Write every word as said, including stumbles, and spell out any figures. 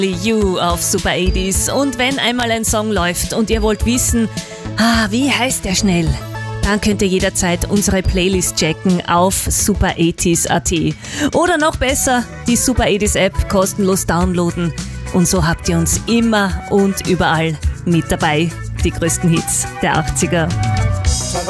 You auf Super achtziger. Und wenn einmal ein Song läuft und ihr wollt wissen, ah, wie heißt der schnell, dann könnt ihr jederzeit unsere Playlist checken auf super achtziger punkt at. Oder noch besser, die Super achtziger App kostenlos downloaden. Und so habt ihr uns immer und überall mit dabei. Die größten Hits der achtziger.